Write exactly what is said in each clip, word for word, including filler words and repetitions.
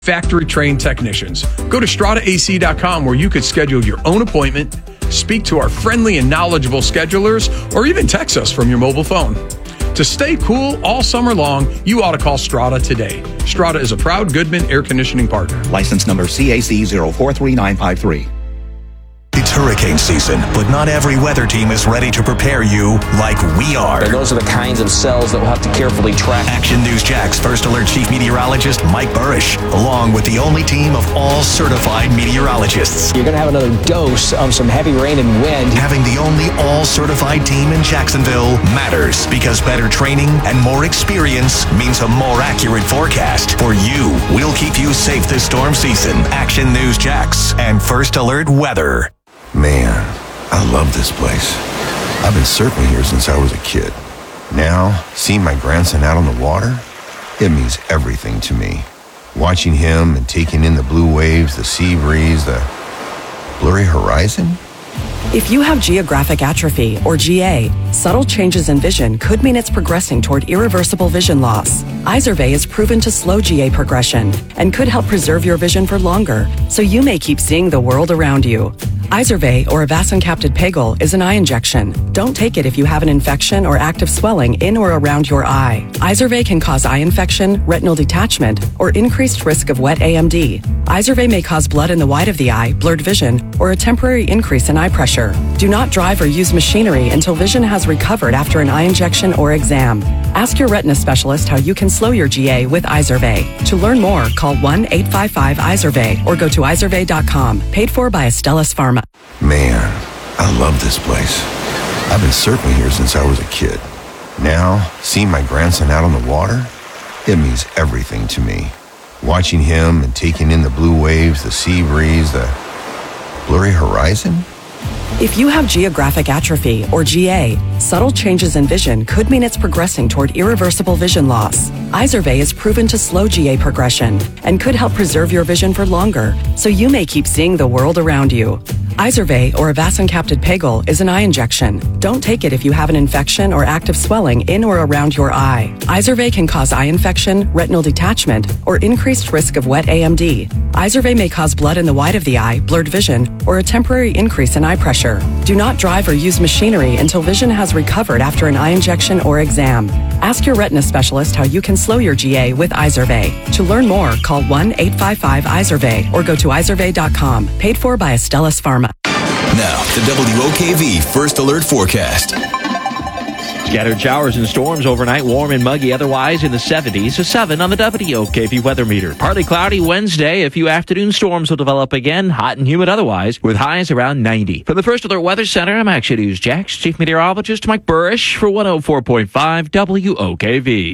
factory-trained technicians. Go to strata A C dot com where you could schedule your own appointment, speak to our friendly and knowledgeable schedulers, or even text us from your mobile phone. To stay cool all summer long, you ought to call Strata today. Strata is a proud Goodman air conditioning partner. License number C A C zero four three nine five three. It's hurricane season, but not every weather team is ready to prepare you like we are. And those are the kinds of cells that we'll have to carefully track. Action News Jack's First Alert Chief Meteorologist Mike Burrish, along with the only team of all certified meteorologists. You're going to have another dose of some heavy rain and wind. Having the only all-certified team in Jacksonville matters because better training and more experience means a more accurate forecast. For you, we'll keep you safe this storm season. Action News Jax and First Alert Weather. Man, I love this place. I've been surfing here since I was a kid. Now, seeing my grandson out on the water, it means everything to me. Watching him and taking in the blue waves, the sea breeze, the blurry horizon. If you have geographic atrophy, or G A, subtle changes in vision could mean it's progressing toward irreversible vision loss. Izervay is proven to slow G A progression and could help preserve your vision for longer, so you may keep seeing the world around you. Izervay, or avacincaptad pegol, is an eye injection. Don't take it if you have an infection or active swelling in or around your eye. Izervay can cause eye infection, retinal detachment, or increased risk of wet A M D. Izervay may cause blood in the white of the eye, blurred vision, or a temporary increase in eye pressure. Do not drive or use machinery until vision has recovered after an eye injection or exam. Ask your retina specialist how you can slow your G A with Izervay. To learn more, call one eight five five Izervay or go to izervay dot com. Paid for by Astellas Pharma. Man, I love this place. I've been surfing here since I was a kid. Now, seeing my grandson out on the water, it means everything to me. Watching him and taking in the blue waves, the sea breeze, the blurry horizon. If you have geographic atrophy, or G A, subtle changes in vision could mean it's progressing toward irreversible vision loss. Izervay is proven to slow G A progression and could help preserve your vision for longer, so you may keep seeing the world around you. Izervay, or avacincaptad pegol, is an eye injection. Don't take it if you have an infection or active swelling in or around your eye. Izervay can cause eye infection, retinal detachment, or increased risk of wet A M D. Izervay may cause blood in the white of the eye, blurred vision, or a temporary increase in eye pressure. Do not drive or use machinery until vision has recovered after an eye injection or exam. Ask your retina specialist how you can slow your G A with Izervay. To learn more, call one eight five five Izervay or go to izervay dot com. Paid for by Astellas Pharma. Now, the W O K V First Alert Forecast. Scattered showers and storms overnight, warm and muggy, otherwise in the seventies. A seven on the W O K V weather meter. Partly cloudy Wednesday. A few afternoon storms will develop again, hot and humid otherwise, with highs around ninety. From the First Alert Weather Center, I'm Action News Jax Chief Meteorologist Mike Burrish for one oh four point five W O K V.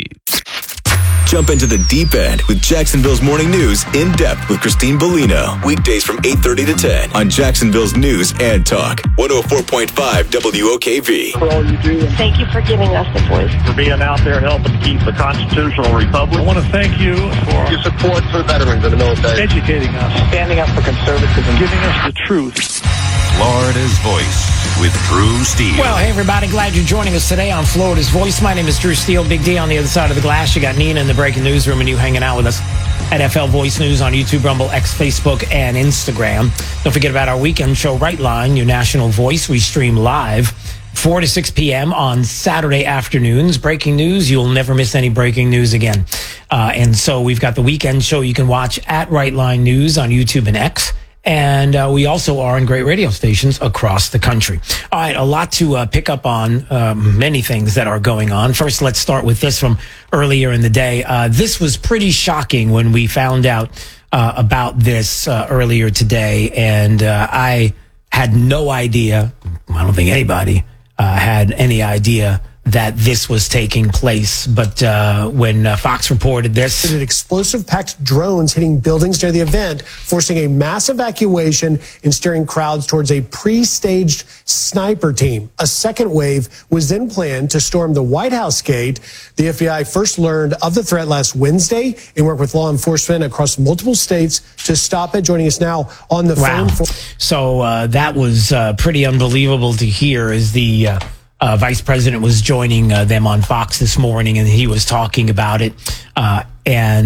Jump into the deep end with Jacksonville's Morning News in depth with Christine Bellino. Weekdays from eight thirty to ten on Jacksonville's News and Talk. one oh four point five W O K V. For all you do. Thank you for giving us the voice. For being out there helping keep the constitutional republic. I want to thank you for your support for veterans in the military. Educating us. Standing up for conservatism. Giving us the truth. Florida's Voice with Drew Steele. Well, hey, everybody. Glad you're joining us today on Florida's Voice. My name is Drew Steele. Big D on the other side of the glass. You got Nina in the breaking newsroom and you hanging out with us at F L Voice News on YouTube, Rumble, X, Facebook, and Instagram. Don't forget about our weekend show, Right Line, your national voice. We stream live four to six p.m. on Saturday afternoons. Breaking news. You'll never miss any breaking news again. Uh, and so we've got the weekend show you can watch at Right Line News on YouTube and X. And uh, we also are on great radio stations across the country. All right, a lot to uh, pick up on, um, many things that are going on. First, let's start with this from earlier in the day. Uh, this was pretty shocking when we found out uh, about this uh, earlier today. And uh, I had no idea, I don't think anybody uh, had any idea that this was taking place. But uh, when uh, Fox reported this... Explosive-packed drones hitting buildings near the event, forcing a mass evacuation and steering crowds towards a pre-staged sniper team. A second wave was then planned to storm the White House gate. The F B I first learned of the threat last Wednesday and worked with law enforcement across multiple states to stop it. Joining us now on the wow. phone... For- so uh, that was uh, pretty unbelievable to hear as the... Uh, Uh, Vice President was joining uh, them on Fox this morning, and he was talking about it. Uh, and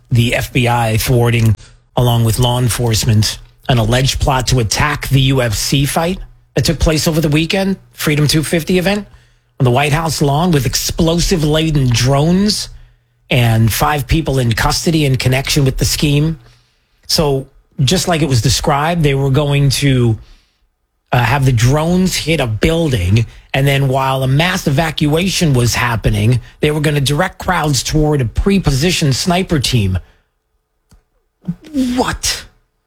the F B I thwarting, along with law enforcement, an alleged plot to attack the U F C fight that took place over the weekend, Freedom two fifty event, on the White House lawn with explosive-laden drones and five people in custody in connection with the scheme. So just like it was described, they were going to uh, have the drones hit a building, and then while a mass evacuation was happening, they were going to direct crowds toward a pre-positioned sniper team. What?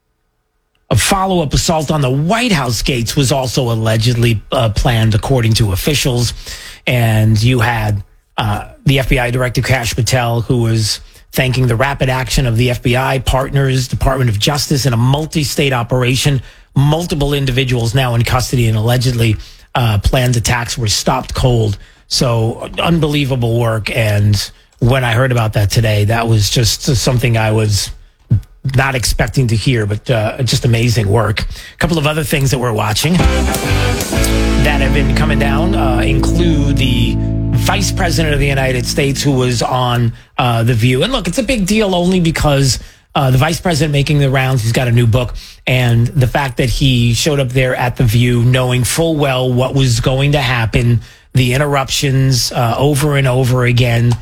A follow-up assault on the White House gates was also allegedly uh, planned, according to officials. And you had uh, the F B I Director Kash Patel, who was thanking the rapid action of the F B I partners, Department of Justice, in a multi-state operation. Multiple individuals now in custody, and allegedly uh, planned attacks were stopped cold. So unbelievable work. And when I heard about that today, that was just something I was not expecting to hear, but uh, just amazing work. A couple of other things that we're watching that have been coming down uh, include the Vice President of the United States, who was on uh, The View. And look, it's a big deal only because uh, the Vice President making the rounds, he's got a new book, and the fact that he showed up there at The View knowing full well what was going to happen, the interruptions uh, over and over again,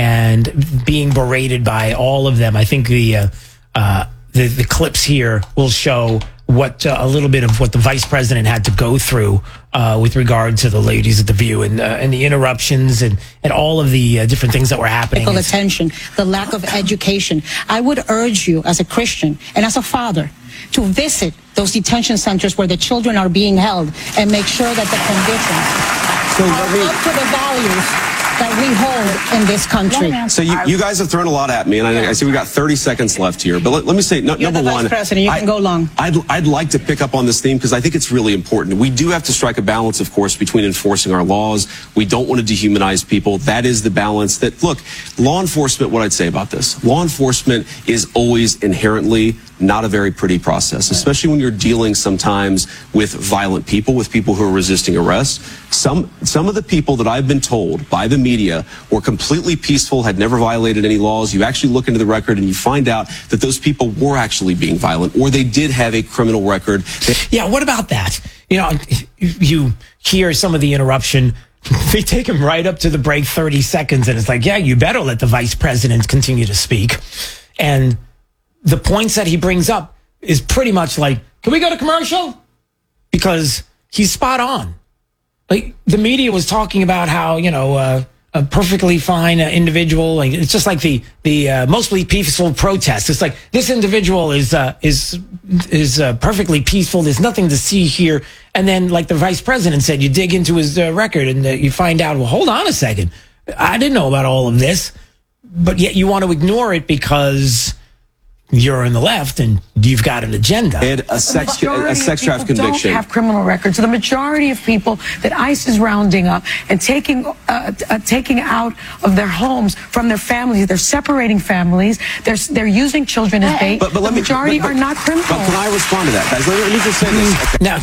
and being berated by all of them. I think the... Uh, Uh, the, the clips here will show what uh, a little bit of what the vice president had to go through uh, with regard to the ladies at The View and uh, and the interruptions and, and all of the uh, different things that were happening. Medical attention, the lack of education. I would urge you as a Christian and as a father to visit those detention centers where the children are being held and make sure that the conditions so are up to the values that we hold in this country. So you, you guys have thrown a lot at me, and I, I see we've got thirty seconds left here. But let, let me say, no, You're number the Vice one, President, you I, can go long. I'd, I'd like to pick up on this theme because I think it's really important. We do have to strike a balance, of course, between enforcing our laws. We don't want to dehumanize people. That is the balance that, look, law enforcement, what I'd say about this, law enforcement is always inherently not a very pretty process, especially when you're dealing sometimes with violent people, with people who are resisting arrest. Some, some of the people that I've been told by the media were completely peaceful, had never violated any laws. You actually look into the record and you find out that those people were actually being violent, or they did have a criminal record. Yeah, what about that? You know, you hear some of the interruption. They take him right up to the break, thirty seconds, and it's like, yeah, you better let the vice president continue to speak. And the points that he brings up is pretty much like, can we go to commercial? Because he's spot on. Like, the media was talking about how, you know, uh, a perfectly fine uh, individual. Like, it's just like the the uh, mostly peaceful protest. It's like, this individual is uh, is is uh, perfectly peaceful. There's nothing to see here. And then, like the vice president said, you dig into his uh, record and uh, you find out, well, hold on a second. I didn't know about all of this. But yet you want to ignore it because you're in the left and you've got an agenda. And a sex, a sex trafficking conviction. Don't have criminal records. So the majority of people that ICE is rounding up and taking uh, uh, taking out of their homes from their families, they're separating families. They're they're using children as bait. But, but the let me, majority but, but, are not criminals. But can I respond to that, guys? Let me, let me just say this. Now,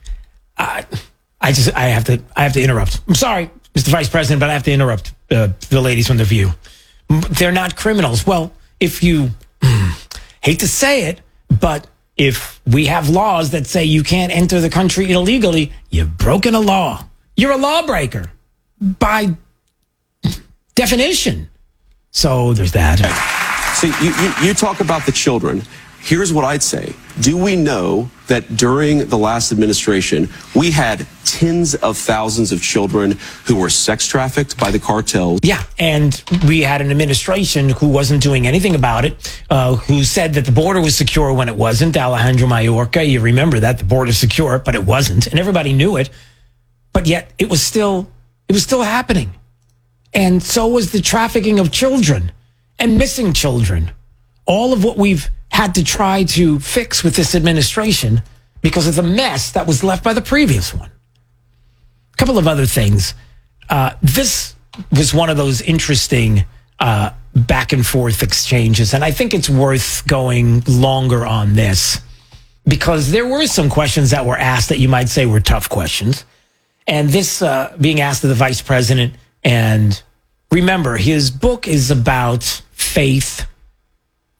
I, I just I have to I have to interrupt. I'm sorry, Mister Vice President, but I have to interrupt uh, the ladies from The View. They're not criminals. Well, if you hate to say it, but if we have laws that say you can't enter the country illegally, you've broken a law. You're a lawbreaker by definition. So there's that. So you, you, you talk about the children. Here's what I'd say. Do we know that during the last administration, we had tens of thousands of children who were sex trafficked by the cartels? Yeah, and we had an administration who wasn't doing anything about it, uh, who said that the border was secure when it wasn't. Alejandro Mayorkas, you remember that, the border's secure, but it wasn't, and everybody knew it. But yet it was still, it was still happening. And so was the trafficking of children and missing children. All of what we've had to try to fix with this administration because of the mess that was left by the previous one. A couple of other things. Uh, this was one of those interesting uh, back and forth exchanges, and I think it's worth going longer on this because there were some questions that were asked that you might say were tough questions. And this uh, being asked of the vice president, and remember, his book is about faith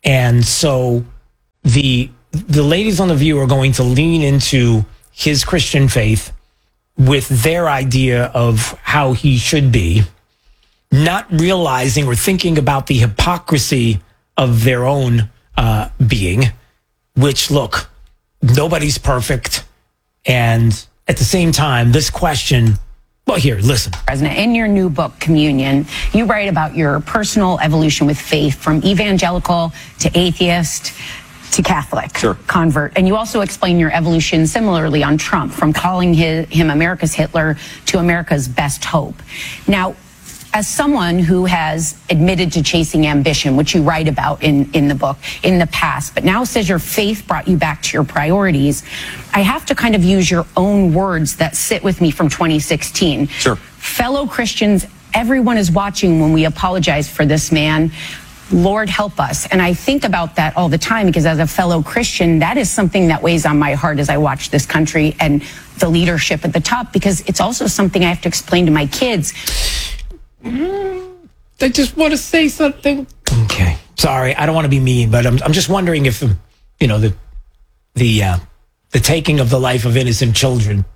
And so the the ladies on The View are going to lean into his Christian faith with their idea of how he should be, not realizing or thinking about the hypocrisy of their own uh, being, which, look, nobody's perfect. And at the same time, this question, well, here, listen. President, in your new book, Communion, you write about your personal evolution with faith from evangelical to atheist to Catholic sure. convert. And you also explain your evolution similarly on Trump, from calling his, him America's Hitler to America's best hope. Now, as someone who has admitted to chasing ambition, which you write about in, in the book, in the past, but now says your faith brought you back to your priorities, I have to kind of use your own words that sit with me from twenty sixteen. Sure. Fellow Christians, everyone is watching when we apologize for this man. Lord, help us. And I think about that all the time because as a fellow Christian, that is something that weighs on my heart as I watch this country and the leadership at the top, because it's also something I have to explain to my kids. I just want to say something. Okay. Sorry, I don't want to be mean, but I'm I'm just wondering if, you know, the the uh, the taking of the life of innocent children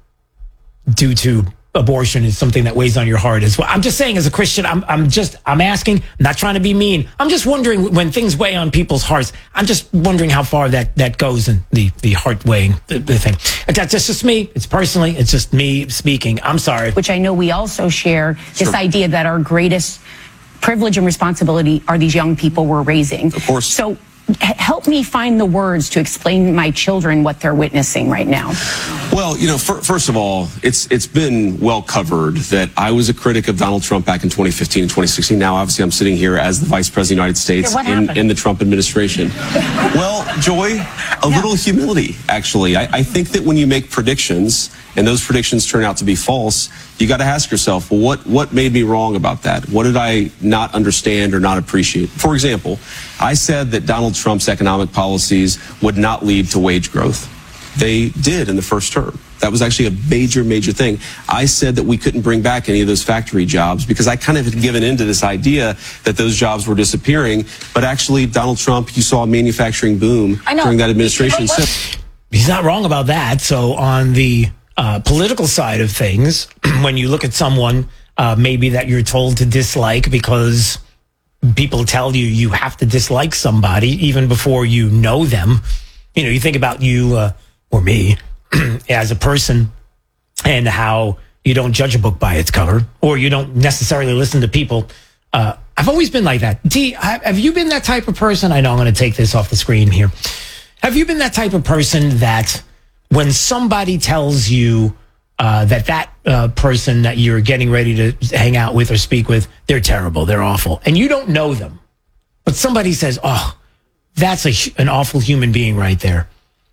due to abortion is something that weighs on your heart as well. I'm just saying, as a Christian, I'm I'm just I'm asking, I'm not trying to be mean. I'm just wondering, when things weigh on people's hearts, I'm just wondering how far that that goes in the the heart weighing the, the thing. That's just me. It's personally, it's just me speaking. I'm sorry. Which I know we also share, this Sure. idea that our greatest privilege and responsibility are these young people we're raising. Of course. So h- help me find the words to explain to my children what they're witnessing right now. Well, you know, fir- first of all, it's it's been well covered that I was a critic of Donald Trump back in twenty fifteen and twenty sixteen. Now, obviously, I'm sitting here as the Vice President of the United States Yeah, what in, happened? in the Trump administration. Well, Joy, a little humility, actually. I, I think that when you make predictions and those predictions turn out to be false, you got to ask yourself, well, what, what made me wrong about that? What did I not understand or not appreciate? For example, I said that Donald Trump's economic policies would not lead to wage growth. They did in the first term. That was actually a major, major thing. I said that we couldn't bring back any of those factory jobs because I kind of had given into this idea that those jobs were disappearing. But actually, Donald Trump, you saw a manufacturing boom I know. during that administration. You know So- He's not wrong about that. So on the uh, political side of things, when you look at someone uh, maybe that you're told to dislike because people tell you you have to dislike somebody even before you know them, you know, you think about you uh, or me as a person and how you don't judge a book by its cover, or you don't necessarily listen to people. Uh, I've always been like that. T, have you been that type of person? I know I'm going to take this off the screen here. Have you been that type of person that when somebody tells you uh, that that uh, person that you're getting ready to hang out with or speak with, they're terrible, they're awful, and you don't know them, but somebody says, oh, that's a, an awful human being right there.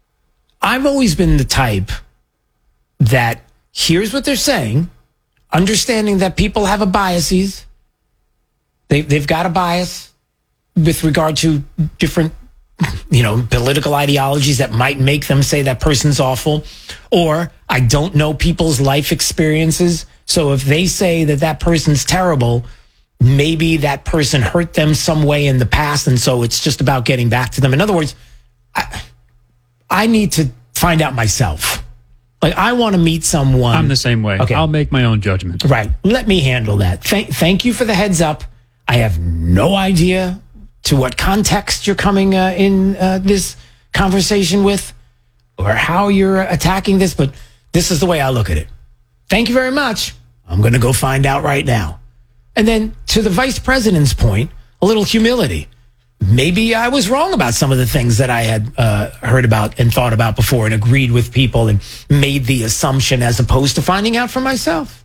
I've always been the type that hears what they're saying, understanding that people have a biases. They, they've got a bias with regard to different, you know, political ideologies that might make them say that person's awful. Or I don't know people's life experiences. So if they say that that person's terrible, maybe that person hurt them some way in the past. And so it's just about getting back to them. In other words, I, I need to find out myself. Like, I want to meet someone. I'm the same way. Okay. I'll make my own judgment. Right. Let me handle that. Thank, thank you for the heads up. I have no idea to what context you're coming uh, in uh, this conversation with or how you're attacking this, but this is the way I look at it. Thank you very much. I'm going to go find out right now. And then to the vice president's point, a little humility. Maybe I was wrong about some of the things that I had uh, heard about and thought about before and agreed with people and made the assumption as opposed to finding out for myself.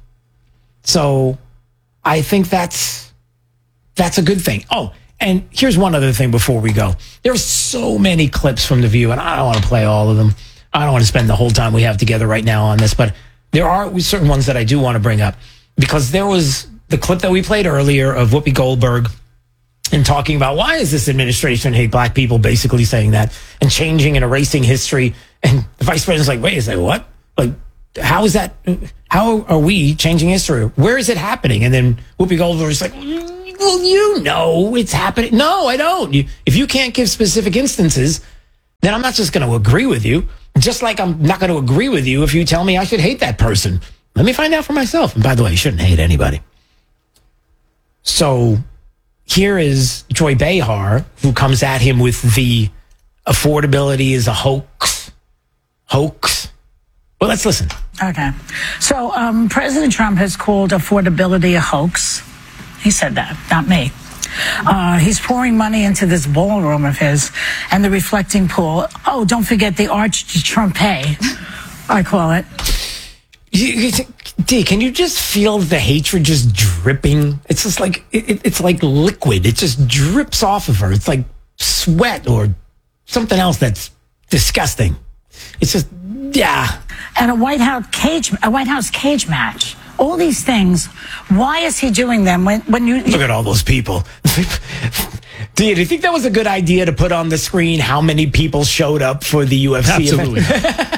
So I think that's that's a good thing. Oh, and here's one other thing before we go. There's so many clips from The View, and I don't want to play all of them. I don't want to spend the whole time we have together right now on this, but there are certain ones that I do want to bring up, because there was the clip that we played earlier of Whoopi Goldberg and talking about why does this administration hate black people, basically saying that, and changing and erasing history. And the vice president's like, wait a second, what? Like, how is that? How are we changing history? Where is it happening? And then Whoopi Goldberg's like, well, you know it's happening. No, I don't. You, if you can't give specific instances, then I'm not just going to agree with you. Just like I'm not going to agree with you if you tell me I should hate that person. Let me find out for myself. And by the way, you shouldn't hate anybody. So here is Joy Behar, who comes at him with the affordability is a hoax. Hoax. Well, let's listen. Okay. So um, President Trump has called affordability a hoax. He said that, not me. Uh, he's pouring money into this ballroom of his and the reflecting pool. Oh, don't forget the Arch de Trumpet, I call it. You, you, D, can you just feel the hatred just dripping? It's just like, it, it's like liquid. It just drips off of her. It's like sweat or something else that's disgusting. It's just, yeah. And a White House cage, a White House cage match. All these things. Why is he doing them when, when you... Look at all those people. Do you think that was a good idea to put on the screen how many people showed up for the U F C Absolutely. event?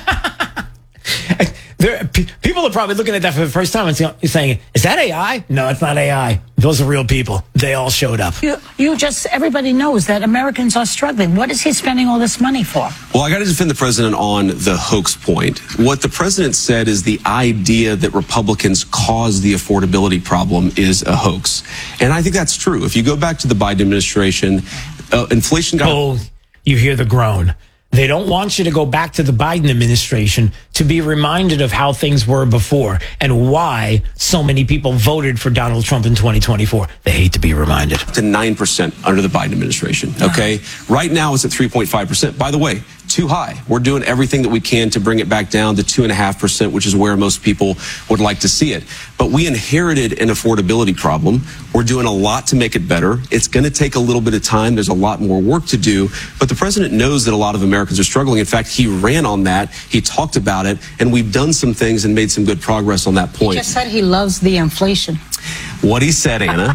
There, p- people are probably looking at that for the first time and saying, is that A I? No, it's not A I. Those are real people. They all showed up. You, you just, everybody knows that Americans are struggling. What is he spending all this money for? Well, I got to defend the president on the hoax point. What the president said is the idea that Republicans caused the affordability problem is a hoax. And I think that's true. If you go back to the Biden administration, uh, inflation got... Oh, you hear the groan. They don't want you to go back to the Biden administration to be reminded of how things were before and why so many people voted for Donald Trump in twenty twenty-four. They hate to be reminded. To nine percent under the Biden administration, okay? Right now it's at three point five percent. By the way, too high. We're doing everything that we can to bring it back down to two point five percent, which is where most people would like to see it. But we inherited an affordability problem. We're doing a lot to make it better. It's going to take a little bit of time. There's a lot more work to do. But the president knows that a lot of Americans are struggling. In fact, he ran on that. He talked about it. And we've done some things and made some good progress on that point. He just said he loves the inflation. What he said, Anna.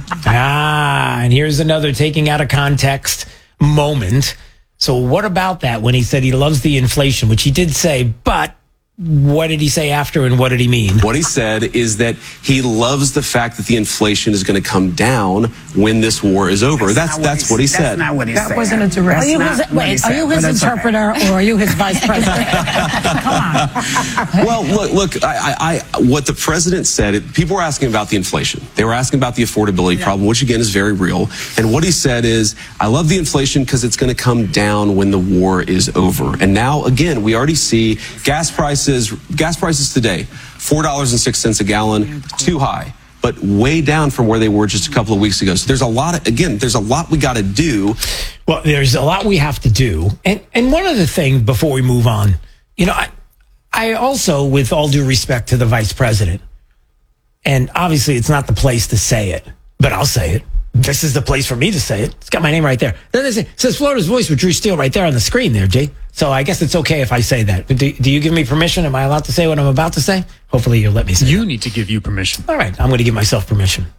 ah, and here's another taking out of context moment. So what about that when he said he loves the inflation, which he did say, but what did he say after and what did he mean? What he said is that he loves the fact that the inflation is going to come down when this war is over. That's that's, that's what he that's said. Not what he that said. wasn't a direct. Are you his, wait, are you his interpreter or are you his vice president? Come on. Well, look, look. I, I, I, what the president said. It, people were asking about the inflation. They were asking about the affordability yeah. problem, which again is very real. And what he said is, "I love the inflation because it's going to come down when the war is over." And now, again, we already see gas prices. Gas prices today, four dollars and six cents a gallon, too high, but way down from where they were just a couple of weeks ago. So there's a lot of, again, there's a lot we got to do. Well, there's a lot we have to do. And and one other thing before we move on, you know, I, I also, with all due respect to the vice president, and obviously it's not the place to say it, but I'll say it. This is the place for me to say it. It's got my name right there. It says Florida's Voice with Drew Steele right there on the screen there, Jay. So I guess it's okay if I say that. Do, do you give me permission? Am I allowed to say what I'm about to say? Hopefully you'll let me say You that. need to give you permission. All right. I'm going to give myself permission.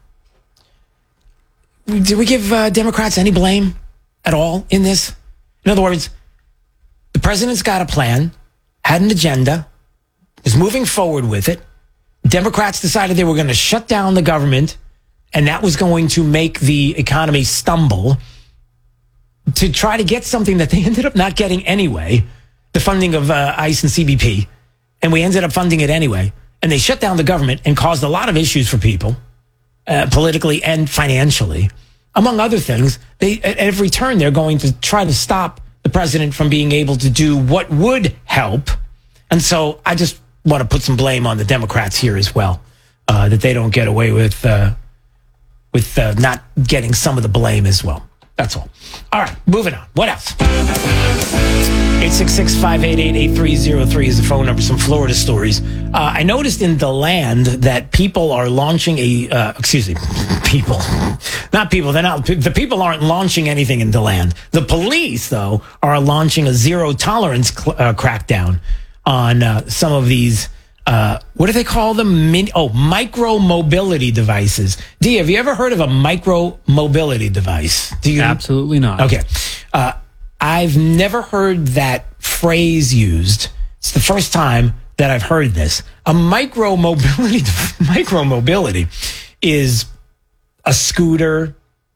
Do we give uh, Democrats any blame at all in this? In other words, the president's got a plan, had an agenda, is moving forward with it. Democrats decided they were going to shut down the government, and that was going to make the economy stumble to try to get something that they ended up not getting anyway, the funding of uh, ICE and C B P. And we ended up funding it anyway. And they shut down the government and caused a lot of issues for people, uh, politically and financially. Among other things, they at every turn, they're going to try to stop the president from being able to do what would help. And so I just want to put some blame on the Democrats here as well, uh, that they don't get away with... Uh, with uh, not getting some of the blame as well. That's all. All right, moving on. What else? eight six six, five eight eight, eight three zero three is the phone number. Some Florida stories. Uh, I noticed in the land that people are launching a, uh, excuse me, people, not people. They're not, the people aren't launching anything in the land. The police, though, are launching a zero tolerance cl- uh, crackdown on uh, some of these Uh, what do they call them? Min- oh, micro mobility devices. D, have you ever heard of a micro mobility device? Do you? Absolutely not. Okay. Uh, I've never heard that phrase used. It's the first time that I've heard this. A micro mobility, micro mobility is a scooter,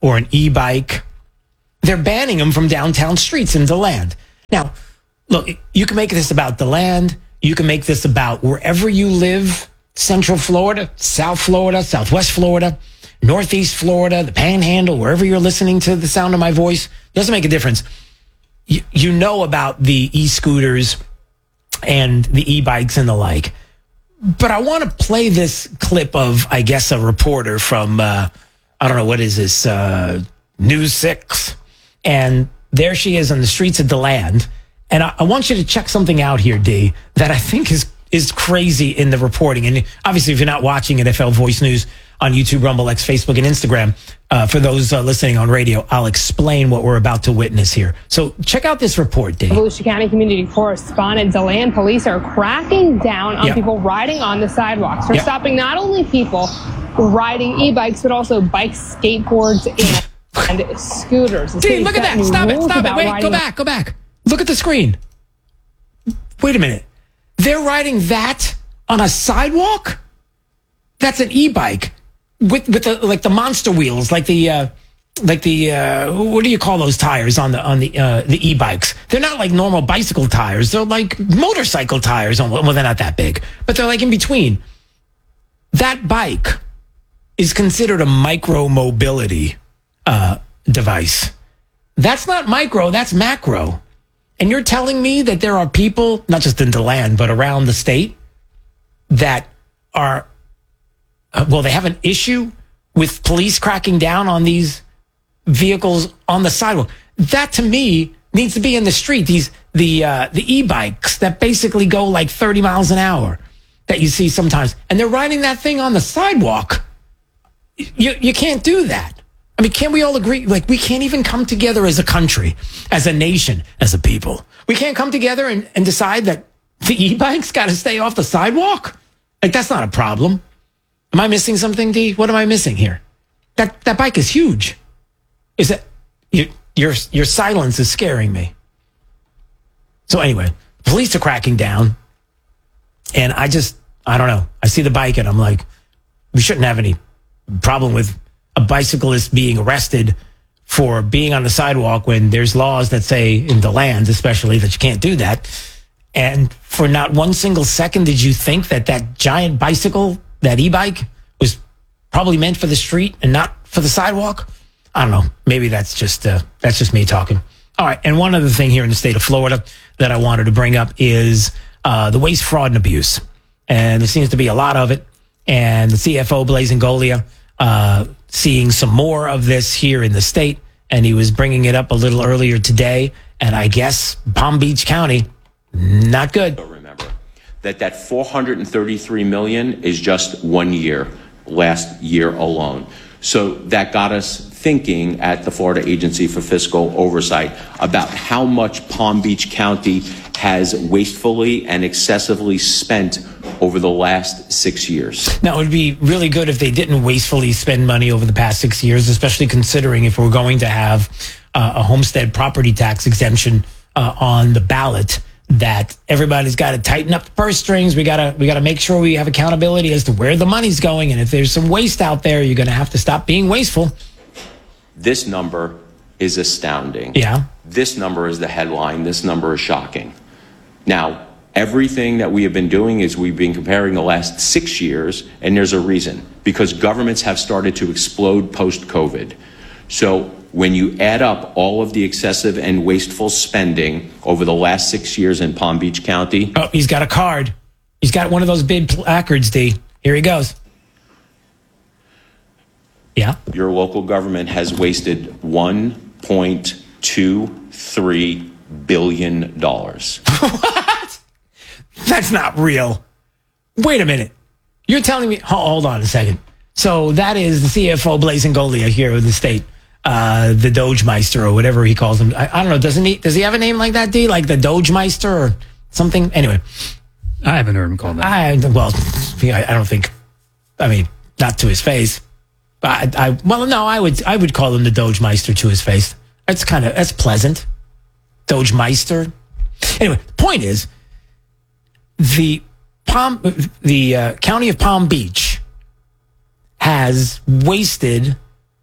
or an e-bike, they're banning them from downtown streets in DeLand. Now, look, you can make this about DeLand. You can make this about wherever you live, Central Florida, South Florida, Southwest Florida, Northeast Florida, the Panhandle, wherever you're listening to the sound of my voice. Doesn't make a difference. You, you know about the e-scooters and the e-bikes and the like. But I want to play this clip of, I guess, a reporter from, uh, I don't know, what is this, uh, News six. And there she is on the streets of DeLand. And I, I want you to check something out here, D, that I think is is crazy in the reporting. And obviously, if you're not watching N F L Voice News on YouTube, Rumble, X, Facebook, and Instagram, uh, for those uh, listening on radio, I'll explain what we're about to witness here. So check out this report, D. Volusia County community correspondent, DeLand police are cracking down on Yep. people riding on the sidewalks. They're Yep. stopping not only people riding e-bikes, but also bikes, skateboards, and, and scooters. The D, city's look at got that. new Stop it. rules Stop it. about Wait, go riding- back. Go back. Look at the screen. Wait a minute. They're riding that on a sidewalk? That's an e-bike with with the like the monster wheels, like the uh, like the uh, what do you call those tires on the on the uh, the e-bikes? They're not like normal bicycle tires. They're like motorcycle tires. Well, they're not that big, but they're like in between. That bike is considered a micro mobility uh, device. That's not micro. That's macro. And you're telling me that there are people, not just in DeLand, but around the state, that are, uh, well, they have an issue with police cracking down on these vehicles on the sidewalk. That, to me, needs to be in the street. These the uh, the e-bikes that basically go like thirty miles an hour that you see sometimes, and they're riding that thing on the sidewalk. You you can't do that. I mean, can't we all agree? Like, we can't even come together as a country, as a nation, as a people. We can't come together and, and decide that the e-bikes got to stay off the sidewalk? Like, that's not a problem. Am I missing something, D? What am I missing here? That that bike is huge. Is that you, your your silence is scaring me? So anyway, police are cracking down, and I just I don't know. I see the bike and I'm like, we shouldn't have any problem with a bicyclist being arrested for being on the sidewalk when there's laws that say in DeLand, especially, that you can't do that. And for not one single second did you think that that giant bicycle, that e-bike, was probably meant for the street and not for the sidewalk? I don't know. Maybe that's just uh, that's just me talking. All right. And one other thing here in the state of Florida that I wanted to bring up is uh, the waste, fraud, and abuse. And there seems to be a lot of it. And the C F O, Blaise Ingoglia, uh, seeing some more of this here in the state. And he was bringing it up a little earlier today. And I guess Palm Beach County, not good. Remember that that four hundred thirty-three million is just one year, last year alone. So that got us thinking at the Florida Agency for Fiscal Oversight about how much Palm Beach County has wastefully and excessively spent over the last six years. Now, it would be really good if they didn't wastefully spend money over the past six years, especially considering if we're going to have uh, a homestead property tax exemption uh, on the ballot, that everybody's got to tighten up the purse strings. We got to we got to make sure we have accountability as to where the money's going. And if there's some waste out there, you're going to have to stop being wasteful. This number is astounding. Yeah. This number is the headline. This number is shocking. Now, everything that we have been doing is we've been comparing the last six years, and there's a reason. Because governments have started to explode post-COVID. So when you add up all of the excessive and wasteful spending over the last six years in Palm Beach County. Oh, he's got a card. He's got one of those big placards, D. Here he goes. Yeah. Your local government has wasted one point two three billion dollars. What? That's not real. Wait a minute. You're telling me, hold on a second. So that is the C F O, Blaise Ingoglia, here in the state. Uh, the Dogmeister, or whatever he calls him. I, I don't know. Doesn't he? Does he have a name like that, D? Like the Dogmeister or something? Anyway, I haven't heard him called that. I well, I, I don't think. I mean, not to his face. I, I well, no, I would I would call him the Dogmeister to his face. That's kind of that's pleasant. Dogmeister. Anyway, the point is, the Palm the uh, county of Palm Beach has wasted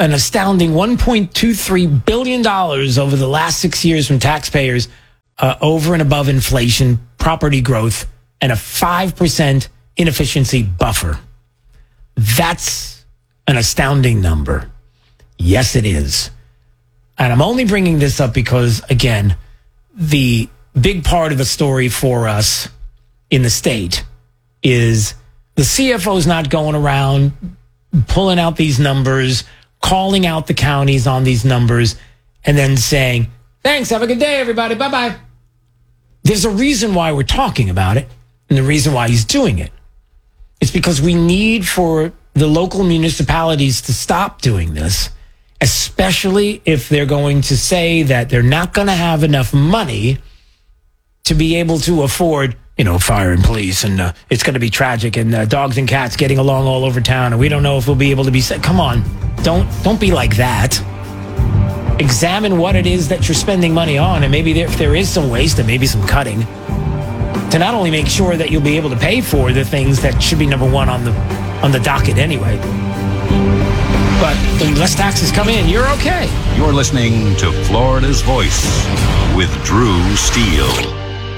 an astounding one point two three billion dollars over the last six years from taxpayers uh, over and above inflation, property growth, and a five percent inefficiency buffer. That's an astounding number. Yes, it is. And I'm only bringing this up because, again, the big part of the story for us in the state is the C F O's not going around pulling out these numbers, calling out the counties on these numbers, and then saying, thanks, have a good day, everybody, bye-bye. There's a reason why we're talking about it, and the reason why he's doing it. It's because we need for the local municipalities to stop doing this, especially if they're going to say that they're not going to have enough money to be able to afford, you know, fire and police, and uh, it's going to be tragic, and uh, dogs and cats getting along all over town, and we don't know if we'll be able to be safe. Come on, don't don't be like that. Examine what it is that you're spending money on, and maybe there, if there is some waste, and maybe some cutting, to not only make sure that you'll be able to pay for the things that should be number one on the on the docket anyway. But when less taxes come in, you're okay. You're listening to Florida's Voice with Drew Steele.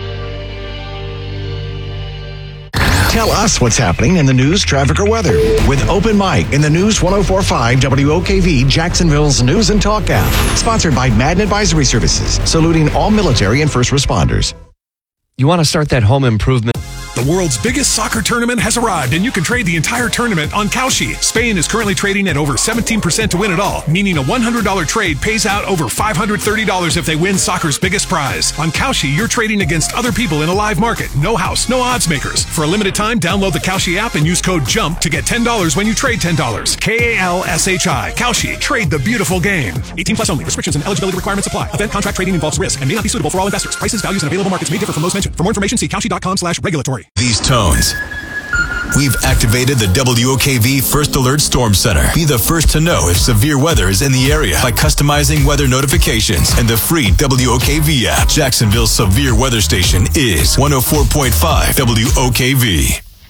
Tell us what's happening in the news, traffic, or weather with Open Mic in the News one oh four point five W O K V, Jacksonville's News and Talk app. Sponsored by Madden Advisory Services, saluting all military and first responders. You want to start that home improvement? The world's biggest soccer tournament has arrived, and you can trade the entire tournament on Kalshi. Spain is currently trading at over seventeen percent to win it all, meaning a one hundred dollars trade pays out over five hundred thirty dollars if they win soccer's biggest prize. On Kalshi, you're trading against other people in a live market. No house, no odds makers. For a limited time, download the Kalshi app and use code JUMP to get ten dollars when you trade ten dollars. K A L S H I. Kalshi. Trade the beautiful game. eighteen plus only. Restrictions and eligibility requirements apply. Event contract trading involves risk and may not be suitable for all investors. Prices, values, and available markets may differ from those mentioned. For more information, see kalshi.com slash regulatory. These tones. We've activated the W O K V First Alert Storm Center. Be the first to know if severe weather is in the area by customizing weather notifications and the free W O K V app. Jacksonville's severe weather station is one oh four point five W O K V.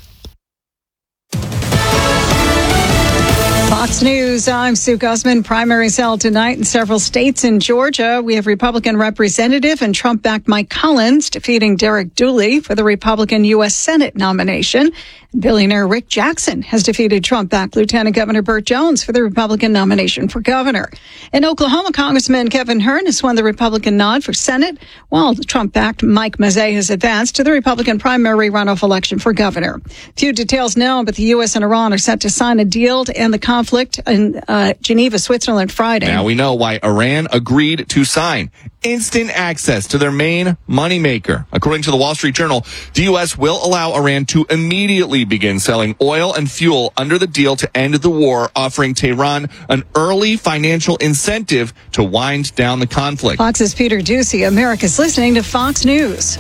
Fox News, I'm Sue Guzman. Primaries held tonight in several states. In Georgia, we have Republican Representative and Trump-backed Mike Collins defeating Derek Dooley for the Republican U S Senate nomination. Billionaire Rick Jackson has defeated Trump-backed Lieutenant Governor Burt Jones for the Republican nomination for governor. In Oklahoma, Congressman Kevin Hern has won the Republican nod for Senate, while Trump-backed Mike Mazzei has advanced to the Republican primary runoff election for governor. Few details known, but the U S and Iran are set to sign a deal to end the conflict in uh, Geneva, Switzerland, Friday. Now we know why Iran agreed to sign instant access to their main moneymaker. According to the Wall Street Journal, the U S will allow Iran to immediately begin selling oil and fuel under the deal to end the war, offering Tehran an early financial incentive to wind down the conflict. Fox's Peter Ducey. America's listening to Fox News.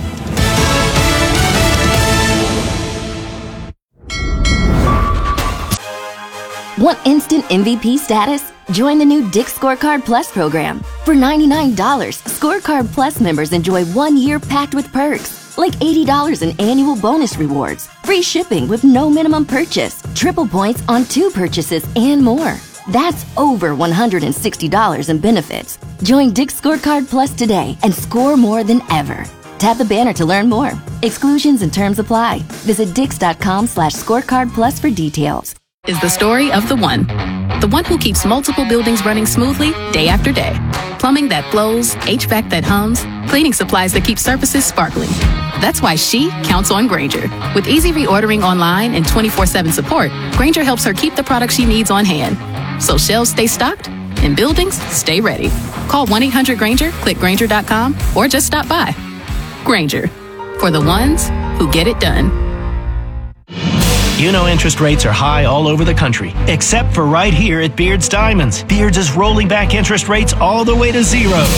Want instant M V P status? Join the new Dick's Scorecard Plus program. For ninety-nine dollars, Scorecard Plus members enjoy one year packed with perks, like eighty dollars in annual bonus rewards, free shipping with no minimum purchase, triple points on two purchases, and more. That's over one hundred sixty dollars in benefits. Join Dick's Scorecard Plus today and score more than ever. Tap the banner to learn more. Exclusions and terms apply. Visit dix.com slash scorecard plus for details. Is the story of the one. The one who keeps multiple buildings running smoothly day after day. Plumbing that flows, H V A C that hums, cleaning supplies that keep surfaces sparkling. That's why she counts on Grainger. With easy reordering online and twenty-four seven support, Grainger helps her keep the products she needs on hand. So shelves stay stocked and buildings stay ready. Call one eight hundred Grainger, click Grainger dot com, or just stop by. Grainger, for the ones who get it done. You know interest rates are high all over the country, except for right here at Beards Diamonds. Beards is rolling back interest rates all the way to zero.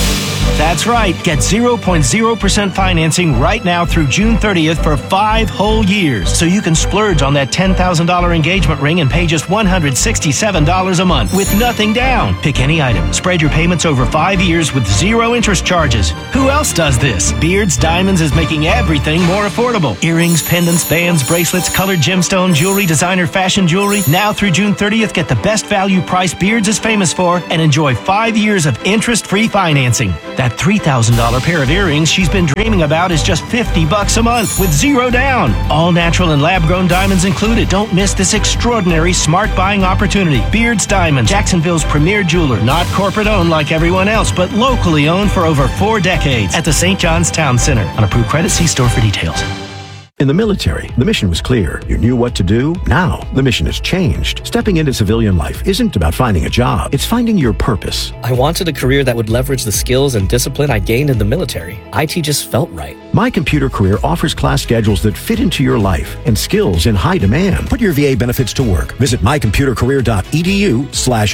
That's right. Get zero point zero percent financing right now through June thirtieth for five whole years. So you can splurge on that ten thousand dollars engagement ring and pay just one hundred sixty-seven dollars a month with nothing down. Pick any item. Spread your payments over five years with zero interest charges. Who else does this? Beards Diamonds is making everything more affordable. Earrings, pendants, bands, bracelets, colored gemstone jewelry, designer fashion jewelry. Now through June thirtieth, get the best value price Beards is famous for and enjoy five years of interest-free financing. That three thousand dollars pair of earrings she's been dreaming about is just fifty bucks a month with zero down. All natural and lab-grown diamonds included. Don't miss this extraordinary smart buying opportunity. Beards Diamonds, Jacksonville's premier jeweler. Not corporate-owned like everyone else, but locally owned for over four decades at the Saint John's Town Center. On approved credit, see store for details. In the military, the mission was clear. You knew what to do. Now, the mission has changed. Stepping into civilian life isn't about finding a job. It's finding your purpose. I wanted a career that would leverage the skills and discipline I gained in the military. I T just felt right. My Computer Career offers class schedules that fit into your life and skills in high demand. Put your V A benefits to work. Visit mycomputercareer.edu slash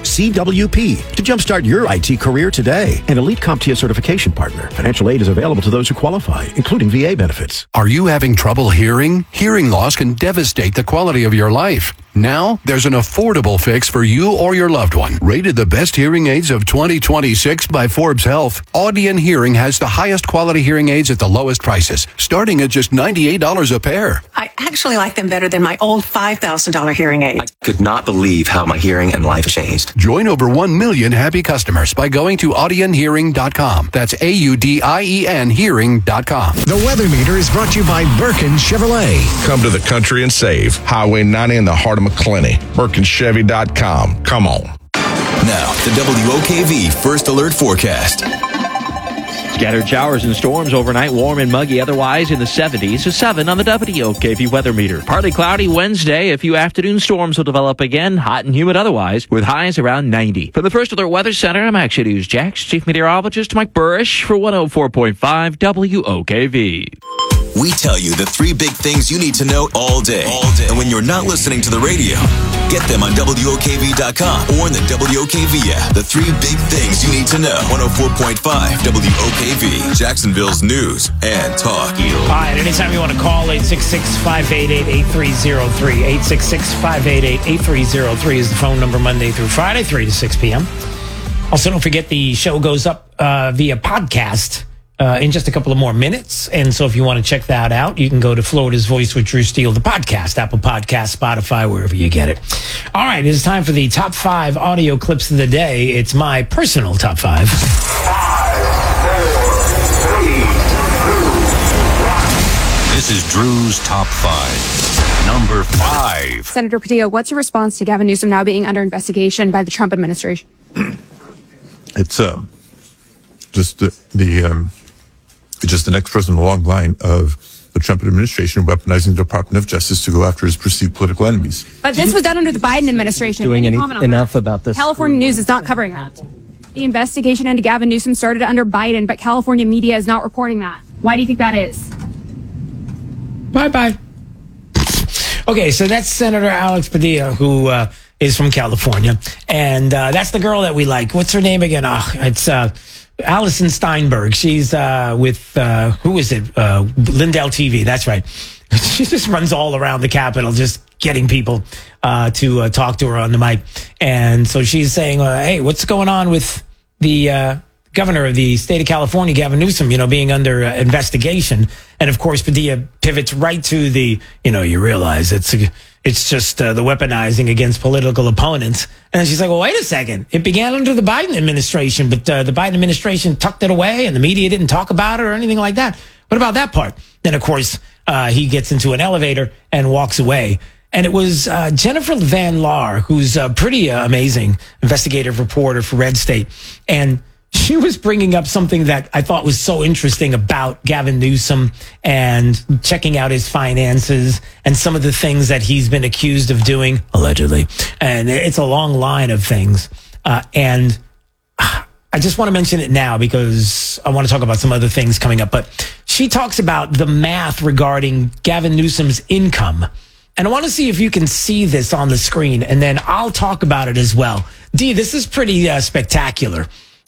CWP to jumpstart your I T career today. An elite CompTIA certification partner. Financial aid is available to those who qualify, including V A benefits. Are you having trouble hearing? Hearing loss can devastate the quality of your life. Now, there's an affordable fix for you or your loved one. Rated the best hearing aids of twenty twenty-six by Forbes Health, Audion Hearing has the highest quality hearing aids at the lowest prices, starting at just ninety-eight dollars a pair. I actually like them better than my old five thousand dollars hearing aid. I could not believe how my hearing and life changed. Join over one million happy customers by going to audion hearing dot com. That's A U D I E N hearing dot com. The Weather Meter is brought to you by Birkin Chevrolet. Come to the country and save. Highway ninety in the heart of McClenny. Birkin Chevy dot com. Come on. Now, the W O K V First Alert Forecast. Scattered showers and storms overnight, warm and muggy, otherwise in the seventies. A seven on the W O K V weather meter. Partly cloudy Wednesday. A few afternoon storms will develop again, hot and humid otherwise, with highs around ninety. From the First Alert Weather Center, I'm Action News Jax Chief Meteorologist Mike Burrish for one oh four point five W O K V. We tell you the three big things you need to know all day. All day. And when you're not listening to the radio, get them on W O K V dot com or in the W O K V app. The three big things you need to know. one oh four point five W O K V, Jacksonville's news and talk. All right, anytime you want to call, eight six six, five eight eight, eight three zero three. eight six six, five eight eight, eight three zero three is the phone number Monday through Friday, three to six p.m. Also, don't forget the show goes up uh, via podcast Uh, in just a couple of more minutes. And so if you want to check that out, you can go to Florida's Voice with Drew Steele, the podcast, Apple Podcast, Spotify, wherever you get it. All right, it is time for the top five audio clips of the day. It's my personal top five. This is Drew's top five. Number five. Senator Padilla, what's your response to Gavin Newsom now being under investigation by the Trump administration? It's uh, just the, the um, just the next person in a long line of the Trump administration weaponizing the Department of Justice to go after his perceived political enemies. But this was done under the Biden administration. Doing any, comment on enough that? about this? California news is not covering that. The investigation into Gavin Newsom started under Biden, but California media is not reporting that. Why do you think that is? Bye-bye. Okay, so that's Senator Alex Padilla, who uh, is from California. And uh, that's the girl that we like. What's her name again? Oh, it's uh, Allison Steinberg. She's uh, with, uh, who is it? Uh, Lindell T V. That's right. She just runs all around the Capitol, just getting people uh, to uh, talk to her on the mic. And so she's saying, uh, hey, what's going on with the uh, governor of the state of California, Gavin Newsom, you know, being under uh, investigation? And of course, Padilla pivots right to the, you know, you realize it's a, it's just uh, the weaponizing against political opponents. And then she's like, well, wait a second. It began under the Biden administration, but uh, the Biden administration tucked it away and the media didn't talk about it or anything like that. What about that part? Then, of course, uh, he gets into an elevator and walks away. And it was uh, Jennifer Van Laar, who's a pretty uh, amazing investigative reporter for Red State. And she was bringing up something that I thought was so interesting about Gavin Newsom and checking out his finances and some of the things that he's been accused of doing, allegedly. And it's a long line of things. Uh, and I just want to mention it now because I want to talk about some other things coming up. But she talks about the math regarding Gavin Newsom's income. And I want to see if you can see this on the screen, and then I'll talk about it as well. Dee, this is pretty uh, spectacular.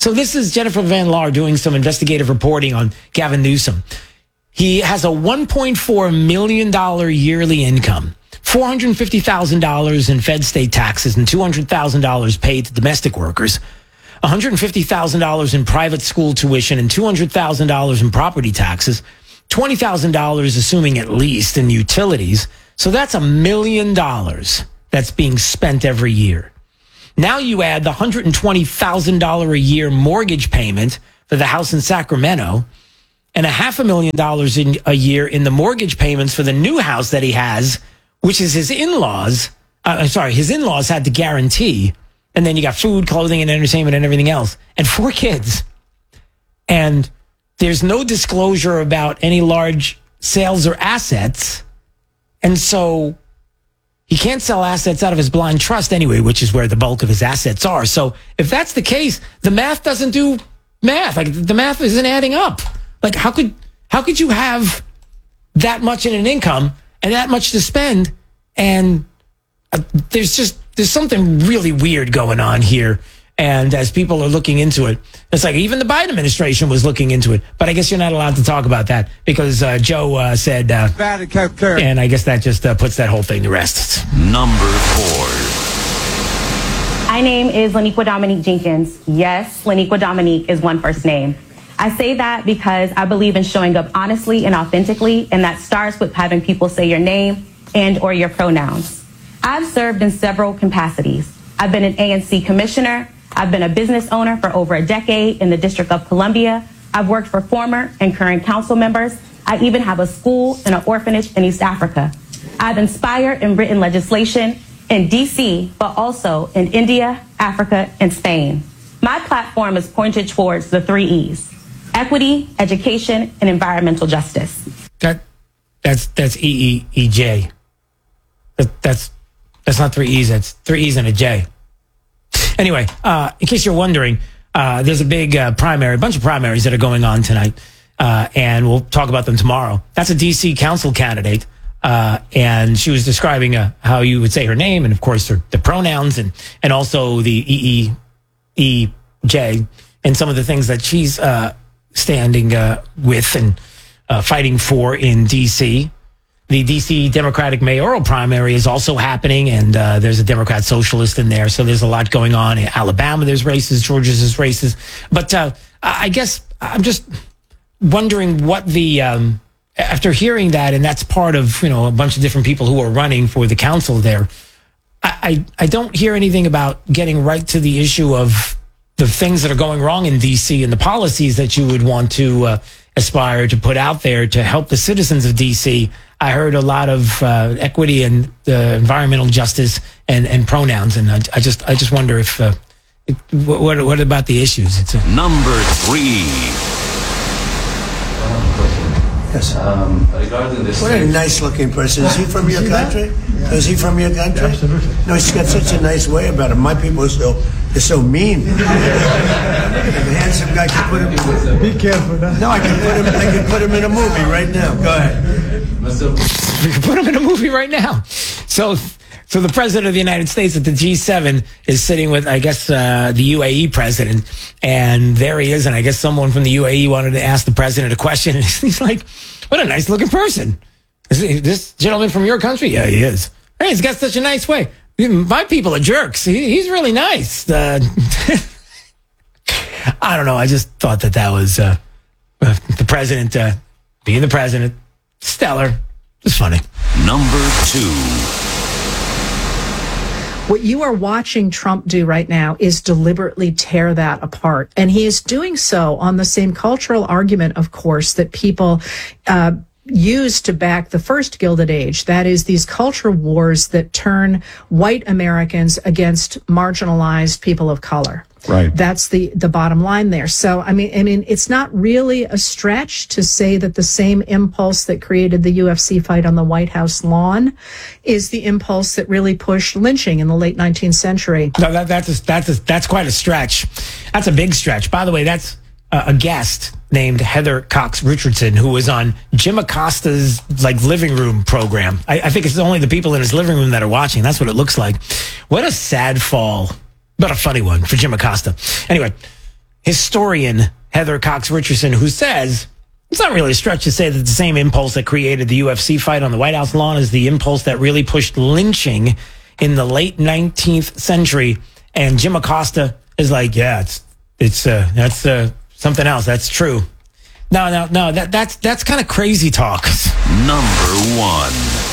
So this is Jennifer Van Laar doing some investigative reporting on Gavin Newsom. He has a one point four million dollars yearly income, four hundred fifty thousand dollars in Fed state taxes, and two hundred thousand dollars paid to domestic workers, one hundred fifty thousand dollars in private school tuition, and two hundred thousand dollars in property taxes, twenty thousand dollars assuming at least in utilities. So that's a million dollars that's being spent every year. Now you add the one hundred twenty thousand dollars a year mortgage payment for the house in Sacramento, and a half a million dollars in a year in the mortgage payments for the new house that he has, which is his in-laws. Uh, I'm sorry, his in-laws had to guarantee. And then you got food, clothing, and entertainment and everything else. And four kids. And there's no disclosure about any large sales or assets. And so he can't sell assets out of his blind trust anyway, which is where the bulk of his assets are. So if that's the case, the math doesn't do math. Like the math isn't adding up. Like, how could how could you have that much in an income and that much to spend? And uh, there's just there's something really weird going on here. And as people are looking into it, it's like even the Biden administration was looking into it. But I guess you're not allowed to talk about that because uh, Joe uh, said, uh, and I guess that just uh, puts that whole thing to rest. Number four. My name is Laniqua Dominique Jenkins. Yes, Laniqua Dominique is one first name. I say that because I believe in showing up honestly and authentically, and that starts with having people say your name and or your pronouns. I've served in several capacities. I've been an A N C commissioner. I've been a business owner for over a decade in the District of Columbia. I've worked for former and current council members. I even have a school and an orphanage in East Africa. I've inspired and written legislation in D C, but also in India, Africa, and Spain. My platform is pointed towards the three E's: equity, education, and environmental justice. That that's that's E E E J. That, that's that's not three E's. That's three E's and a J. Anyway, uh, in case you're wondering, uh, there's a big uh, primary, a bunch of primaries that are going on tonight, uh, and we'll talk about them tomorrow. That's a D C council candidate, uh, and she was describing uh, how you would say her name, and of course her, the pronouns, and and also the E E E J, and some of the things that she's uh, standing uh, with and uh, fighting for in D C. The D C Democratic mayoral primary is also happening, and uh, there's a Democrat socialist in there. So there's a lot going on. In Alabama, there's races. Georgia's there's races. But uh, I guess I'm just wondering what the, um, after hearing that, and that's part of, you know, a bunch of different people who are running for the council there, I, I, I don't hear anything about getting right to the issue of the things that are going wrong in D C and the policies that you would want to uh, aspire to put out there to help the citizens of D C. I heard a lot of uh, equity and uh, environmental justice and, and pronouns, and I, I just I just wonder if uh, it, what what about the issues? It's a- Number three. Yes. Um, regarding this, what a nice-looking person. Is he from your country? Yeah. Is he from your country? Yeah, absolutely. No, he's got such a nice way about him. My people are so they're so mean. The handsome guy can put him. Be careful. Huh? No, I can put him. I can put him in a movie right now. Go ahead. We can put him in a movie right now. So, so the president of the United States at the G seven is sitting with, I guess, uh, the U A E president, and there he is. And I guess someone from the U A E wanted to ask the president a question, and he's like, "What a nice-looking person! Is this gentleman from your country?" "Yeah, he is." "Hey, he's got such a nice way." "My people are jerks. He, he's really nice." Uh, I don't know. I just thought that that was uh, uh, the president uh, being the president. Stellar. It's funny. Number two. What you are watching Trump do right now is deliberately tear that apart. And he is doing so on the same cultural argument, of course, that people uh, use to back the first Gilded Age. That is these culture wars that turn white Americans against marginalized people of color. Right. That's the, the bottom line there. So, I mean, I mean, it's not really a stretch to say that the same impulse that created the U F C fight on the White House lawn is the impulse that really pushed lynching in the late nineteenth century. No, that, that's, a, that's, a, that's quite a stretch. That's a big stretch. By the way, that's a, a guest named Heather Cox Richardson, who was on Jim Acosta's like living room program. I, I think it's only the people in his living room that are watching. That's what it looks like. What a sad fall. But a funny one for Jim Acosta. Anyway, historian Heather Cox Richardson, who says it's not really a stretch to say that the same impulse that created the U F C fight on the White House lawn is the impulse that really pushed lynching in the late nineteenth century. And Jim Acosta is like, yeah, it's it's uh, that's uh, something else. That's true. No, no, no. That that's that's kind of crazy talk. Number one.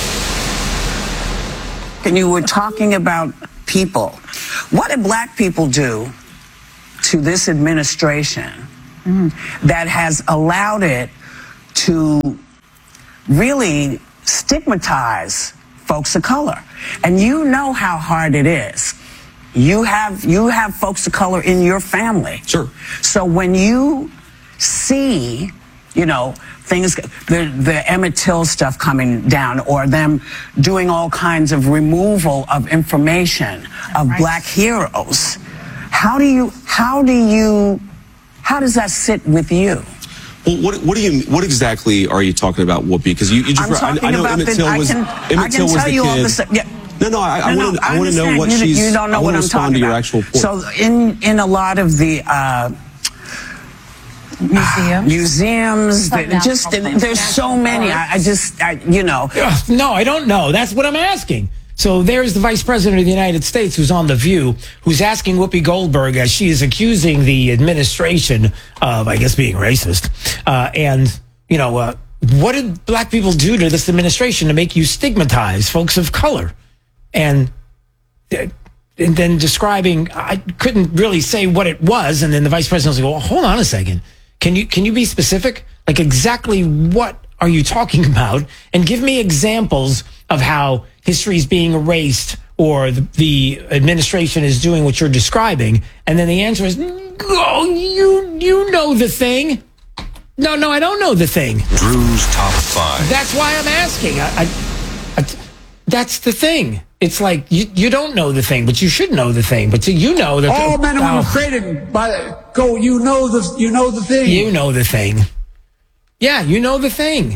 And you were talking about people. What did black people do to this administration mm. that has allowed it to really stigmatize folks of color? And you know how hard it is. You have you have folks of color in your family. Sure. So when you see, you know, things, the, the Emmett Till stuff coming down, or them doing all kinds of removal of information of right. black heroes, how do you, how do you, how does that sit with you? Well, what, what do you, what exactly are you talking about, Whoopi? Because you, you just, I'm talking I, I know about Emmett the, Till was, I can, Emmett I can Till was tell the you kid. all the, yeah. No, no, I, I no, want to, no, I want to know what you, she's, you don't know I what I'm respond talking to your about. actual point. So in, in a lot of the, uh, Museums? Museums, the, just, there's so many, I, I just, I, you know. No, I don't know. That's what I'm asking. So there's the Vice President of the United States who's on The View, who's asking Whoopi Goldberg, as she is accusing the administration of, I guess, being racist. Uh, and, you know, uh, what did black people do to this administration to make you stigmatize folks of color? And, uh, and then describing, I couldn't really say what it was. And then the Vice President was like, well, hold on a second. Can you can you be specific? Like, exactly what are you talking about? And give me examples of how history is being erased or the, the administration is doing what you're describing. And then the answer is, oh, you you know the thing. No, no, I don't know the thing. Drew's top five. That's why I'm asking. I, I, I, that's the thing. It's like you, you don't know the thing, but you should know the thing. But you know that all men and women are created by go. You know the you know the thing. You know the thing. Yeah, you know the thing.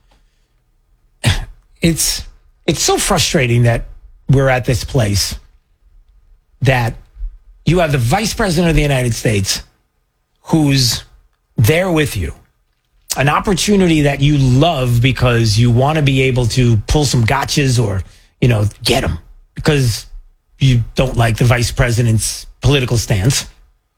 It's it's so frustrating that we're at this place that you have the Vice President of the United States who's there with you. An opportunity that you love because you want to be able to pull some gotchas or, you know, get them because you don't like the vice president's political stance.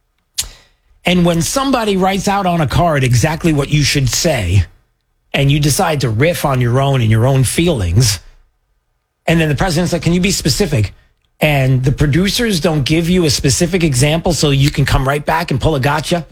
And when somebody writes out on a card exactly what you should say, and you decide to riff on your own and your own feelings, and then the president's like, can you be specific? And the producers don't give you a specific example so you can come right back and pull a gotcha.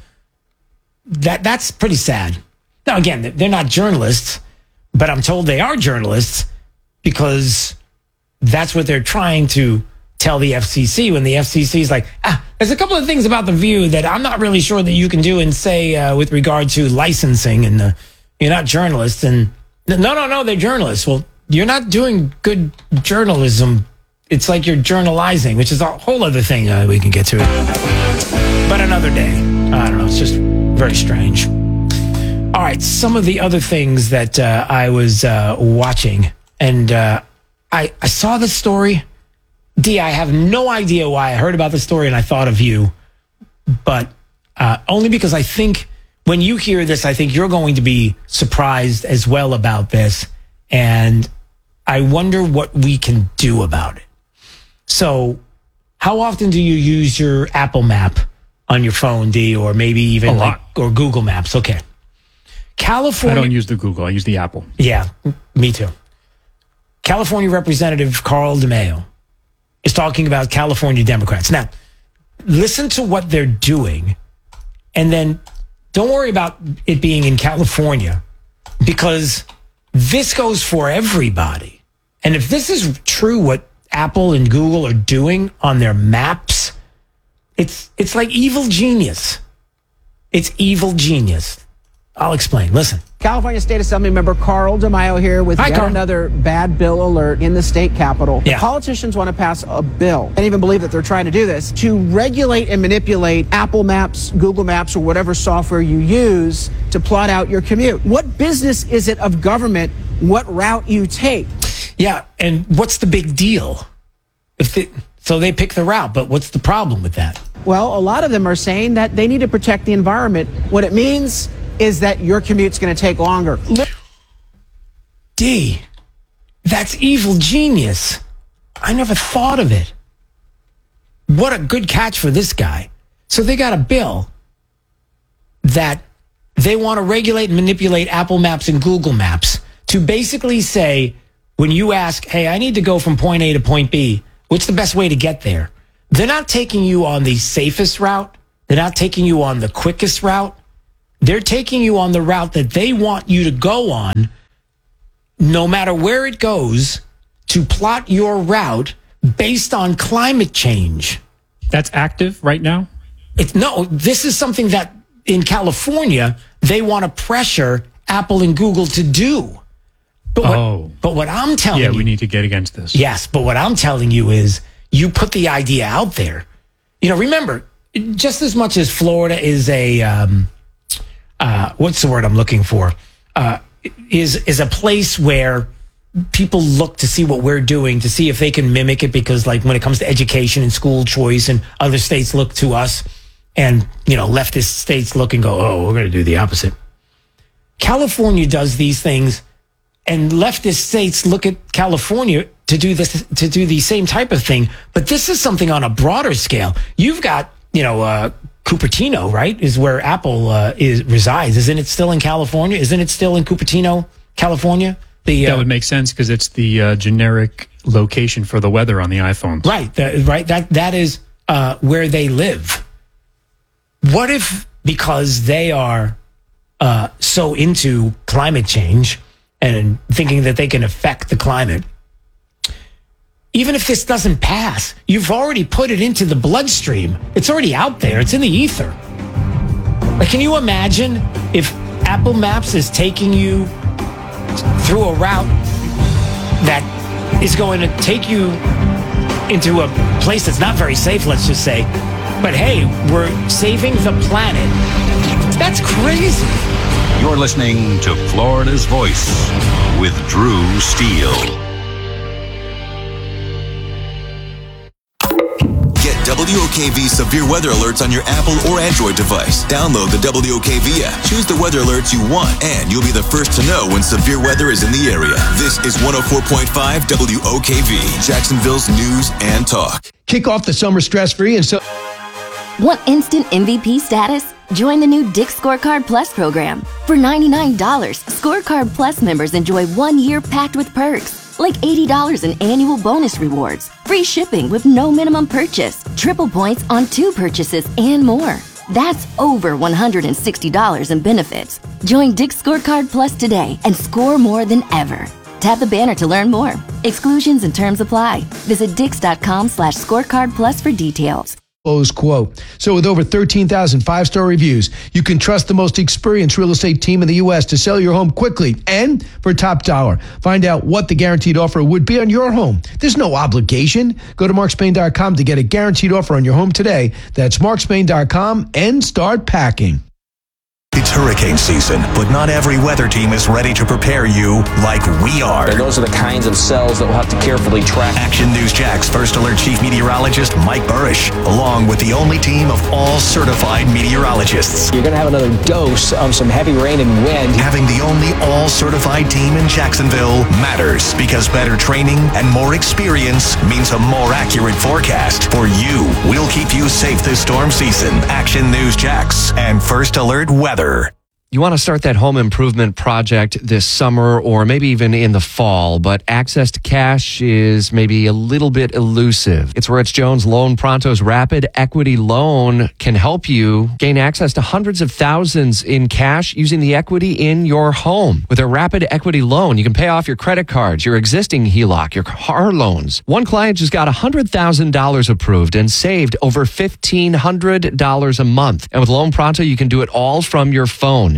That that's pretty sad. Now, again, they're not journalists, but I'm told they are journalists because that's what they're trying to tell the F C C when the F C C is like, ah, there's a couple of things about The View that I'm not really sure that you can do and say uh, with regard to licensing, and uh, you're not journalists. And no, no, no, they're journalists. Well, you're not doing good journalism. It's like you're journalizing, which is a whole other thing. Uh, we can get to it, but another day. I don't know. It's just very strange. All right, some of the other things that uh, I was uh, watching, and uh, I, I saw this story. D, I have no idea why I heard about the story and I thought of you, but uh, only because I think when you hear this, I think you're going to be surprised as well about this, and I wonder what we can do about it. So, how often do you use your Apple Map on your phone, D, or maybe even like, or Google Maps? Okay. California. I don't use the Google. I use the Apple. Yeah, me too. California Representative Carl DeMaio is talking about California Democrats. Now, listen to what they're doing, and then don't worry about it being in California, because this goes for everybody. And if this is true, what Apple and Google are doing on their maps, it's it's like evil genius. It's evil genius. I'll explain. Listen. California State Assembly member Carl DeMaio here with Hi, yet Carl. another bad bill alert in the state capitol. Yeah. Politicians want to pass a bill. I can't even believe that they're trying to do this to regulate and manipulate Apple Maps, Google Maps, or whatever software you use to plot out your commute. What business is it of government what route you take? Yeah, and what's the big deal? If the, So they pick the route. But what's the problem with that? Well, a lot of them are saying that they need to protect the environment. What it means is that your commute's going to take longer. D, that's evil genius. I never thought of it. What a good catch for this guy. So they got a bill that they want to regulate and manipulate Apple Maps and Google Maps to basically say, when you ask, hey, I need to go from point A to point B, what's the best way to get there? They're not taking you on the safest route. They're not taking you on the quickest route. They're taking you on the route that they want you to go on, no matter where it goes, to plot your route based on climate change. That's active right now? It's, no, this is something that in California, they want to pressure Apple and Google to do. But what, oh. but what I'm telling yeah, you... we need to get against this. Yes, but what I'm telling you is you put the idea out there. You know, remember, just as much as Florida is a... Um, uh, what's the word I'm looking for? Uh, is is a place where people look to see what we're doing, to see if they can mimic it, because like when it comes to education and school choice, and other states look to us, and, you know, leftist states look and go, oh, we're going to do the opposite. California does these things, and leftist states look at California to do this, to do the same type of thing. But this is something on a broader scale. You've got, you know, uh, Cupertino, right, is where Apple uh, is resides. Isn't it still in California? Isn't it still in Cupertino, California? The, uh, that would make sense because it's the uh, generic location for the weather on the iPhone. Right, that, right. That that is uh, where they live. What if, because they are uh, so into climate change and thinking that they can affect the climate, even if this doesn't pass, you've already put it into the bloodstream. It's already out there. It's in the ether. Like, can you imagine if Apple Maps is taking you through a route that is going to take you into a place that's not very safe, let's just say, but hey, we're saving the planet. That's crazy. You're listening to Florida's Voice with Drew Steele. W O K V severe weather alerts on your Apple or Android device. Download the W O K V app. Choose the weather alerts you want, and you'll be the first to know when severe weather is in the area. This is one oh four point five W O K V, Jacksonville's news and talk. Kick off the summer stress-free and so... Want instant M V P status? Join the new Dick's Scorecard Plus program. For ninety-nine dollars, Scorecard Plus members enjoy one year packed with perks, like eighty dollars in annual bonus rewards, free shipping with no minimum purchase, triple points on two purchases, and more. That's over one hundred sixty dollars in benefits. Join Dick's Scorecard Plus today and score more than ever. Tap the banner to learn more. Exclusions and terms apply. Visit dix.com slash scorecard plus for details. Close quote. So with over thirteen thousand five-star reviews, you can trust the most experienced real estate team in the U S to sell your home quickly and for top dollar. Find out what the guaranteed offer would be on your home. There's no obligation. Go to mark spain dot com to get a guaranteed offer on your home today. That's mark spain dot com and start packing. It's hurricane season, but not every weather team is ready to prepare you like we are. And those are the kinds of cells that we'll have to carefully track. Action News Jack's First Alert Chief Meteorologist Mike Burrish, along with the only team of all certified meteorologists. You're going to have another dose of some heavy rain and wind. Having the only all-certified team in Jacksonville matters because better training and more experience means a more accurate forecast. For you, we'll keep you safe this storm season. Action News Jax and First Alert Weather. You want to start that home improvement project this summer or maybe even in the fall, but access to cash is maybe a little bit elusive. It's where it's Jones Loan Pronto's Rapid Equity Loan can help you gain access to hundreds of thousands in cash using the equity in your home. With a Rapid Equity Loan, you can pay off your credit cards, your existing H E L O C, your car loans. One client just got one hundred thousand dollars approved and saved over fifteen hundred dollars a month. And with Loan Pronto, you can do it all from your phone.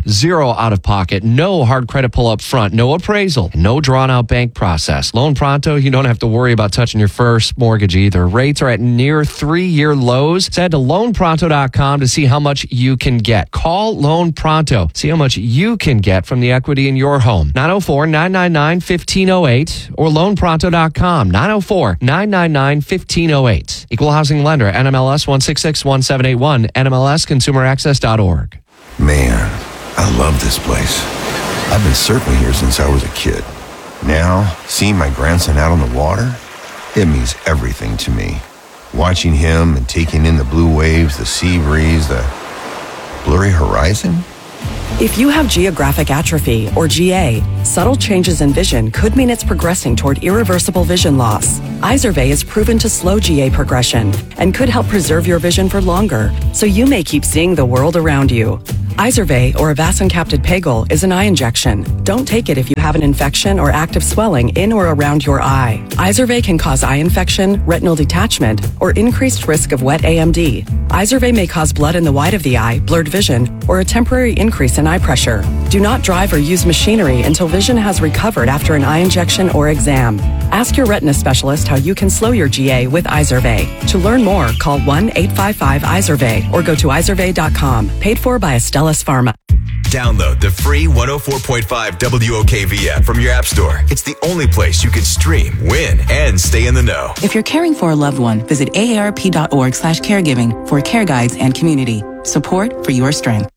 zero out of pocket, no hard credit pull up front, no appraisal, no drawn out bank process. Loan Pronto, you don't have to worry about touching your first mortgage either. Rates are at near three-year lows. So head to loan pronto dot com to see how much you can get. Call Loan Pronto. See how much you can get from the equity in your home. nine oh four, nine nine nine, one five oh eight or loan pronto dot com. nine oh four, nine nine nine, one five oh eight. Equal housing lender, N M L S one six six one seven eight one, N M L S consumer access dot org. Man, I love this place. I've been surfing here since I was a kid. Now, seeing my grandson out on the water, it means everything to me. Watching him and taking in the blue waves, the sea breeze, the blurry horizon. If you have geographic atrophy, or G A, subtle changes in vision could mean it's progressing toward irreversible vision loss. Izervay is proven to slow G A progression and could help preserve your vision for longer, so you may keep seeing the world around you. Izervay, or avacincaptad pegol, is an eye injection. Don't take it if you have an infection or active swelling in or around your eye. Izervay can cause eye infection, retinal detachment, or increased risk of wet A M D. Izervay may cause blood in the white of the eye, blurred vision, or a temporary increase in eye pressure. Do not drive or use machinery until vision has recovered after an eye injection or exam. Ask your retina specialist how you can slow your G A with Izervay. To learn more, call one eight five five Izervay or go to izervay dot com. Paid for by Astellas Pharma. Download the free one oh four point five W O K V app from your app store. It's the only place you can stream, win, and stay in the know. If you're caring for a loved one, visit A A R P dot org slash caregiving for care guides and community. Support for your strength.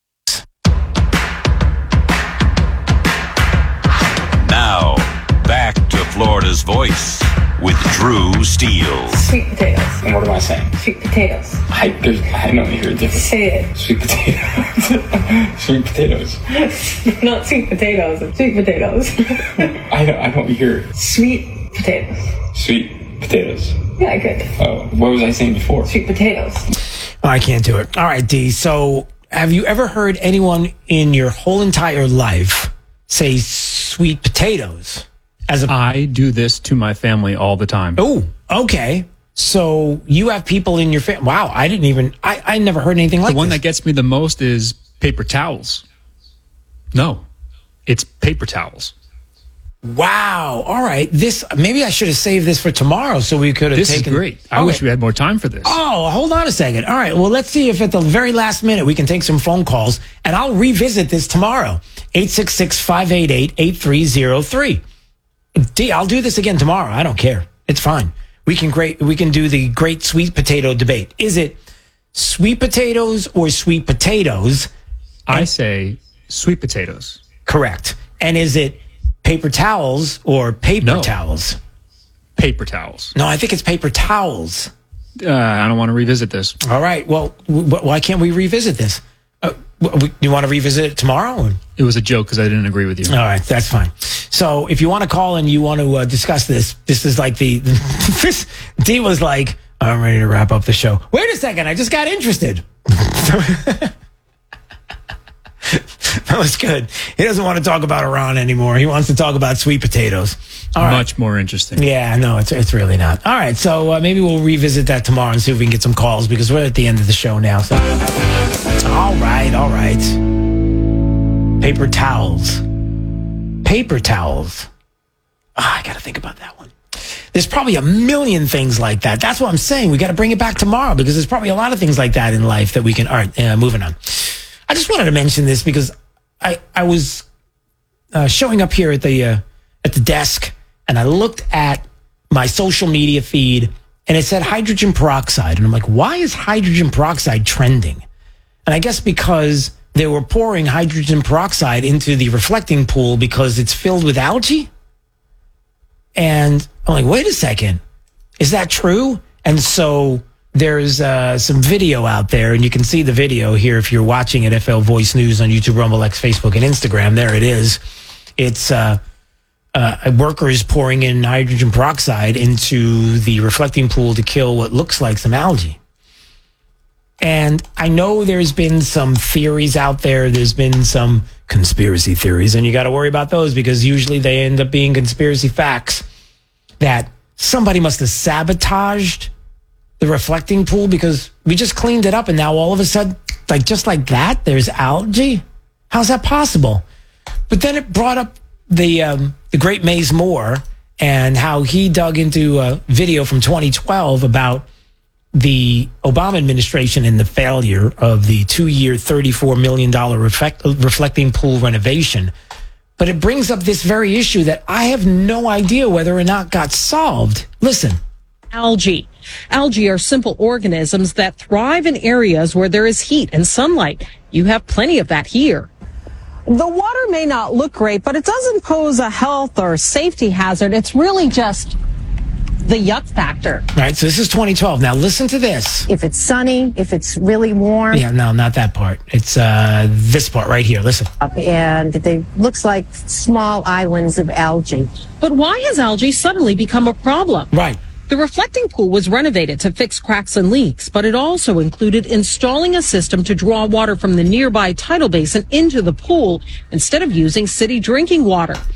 Now, back to Florida's Voice with Drew Steele. Sweet potatoes. And what am I saying? Sweet potatoes. I, there's, I don't hear a difference. Say it. Sweet potatoes. Sweet potatoes. Not sweet potatoes. Sweet potatoes. I don't, I don't hear. Sweet potatoes. Sweet potatoes. Yeah, good. Oh, what was I saying before? Sweet potatoes. Oh, I can't do it. All right, D. So, have you ever heard anyone in your whole entire life say sweet potatoes? As a I do this to my family all the time. Oh, okay. So you have people in your family. Wow, I didn't even, I, I never heard anything like The one this. that gets me the most is paper towels. No, it's paper towels. Wow. All right. This, maybe I should have saved this for tomorrow so we could have This taken. is great. I Okay. wish we had more time for this. Oh, hold on a second. All right. Well, let's see if at the very last minute we can take some phone calls, and I'll revisit this tomorrow. eight six six, five eight eight, eight three zero three. D, I'll do this again tomorrow. I don't care. It's fine. We can great. We can do the great sweet potato debate. Is it sweet potatoes or sweet potatoes? I And- say sweet potatoes. Correct. And is it paper towels or paper No. towels? Paper towels. No, I think it's paper towels. Uh, I don't want to revisit this. All right. Well, w- w- why can't we revisit this? Uh, w- you want to revisit it tomorrow? Or? It was a joke because I didn't agree with you. All right, that's fine. So if you want to call and you want to uh, discuss this, this is like the, this, D was like, I'm ready to wrap up the show. Wait a second, I just got interested. That was good. He doesn't want to talk about Iran anymore. He wants to talk about sweet potatoes. All right. Much more interesting. Yeah, no, it's it's really not. All right, so uh, maybe we'll revisit that tomorrow and see if we can get some calls because we're at the end of the show now. So, all right, all right. Paper towels. Paper towels. Oh, I got to think about that one. There's probably a million things like that. That's what I'm saying. We got to bring it back tomorrow because there's probably a lot of things like that in life that we can. All right, uh, moving on. I just wanted to mention this because I I was uh, showing up here at the uh, at the desk and I looked at my social media feed and it said hydrogen peroxide and I'm like, why is hydrogen peroxide trending? And I guess because they were pouring hydrogen peroxide into the reflecting pool because it's filled with algae. And I'm like, wait a second, is that true? And so there's uh, some video out there, and you can see the video here if you're watching at F L Voice News on YouTube, Rumble, X, Facebook, and Instagram. There it is. It's uh, uh, workers pouring in hydrogen peroxide into the reflecting pool to kill what looks like some algae. And I know there's been some theories out there. There's been some conspiracy theories, and you got to worry about those because usually they end up being conspiracy facts that somebody must have sabotaged the reflecting pool because we just cleaned it up and now all of a sudden, like just like that, there's algae. How's that possible? But then it brought up the um, the great Maze Moore and how he dug into a video from twenty twelve about the Obama administration and the failure of the two-year, thirty-four million dollars reflect, reflecting pool renovation. But it brings up this very issue that I have no idea whether or not got solved. Listen. Algae. Algae are simple organisms that thrive in areas where there is heat and sunlight. You have plenty of that here. The water may not look great, but it doesn't pose a health or safety hazard. It's really just the yuck factor. All right, so this is twenty twelve. Now listen to this. If it's sunny, if it's really warm. Yeah, no, not that part. It's uh, this part right here. Listen. And they looks like small islands of algae. But why has algae suddenly become a problem? Right. The reflecting pool was renovated to fix cracks and leaks, but it also included installing a system to draw water from the nearby tidal basin into the pool instead of using city drinking water.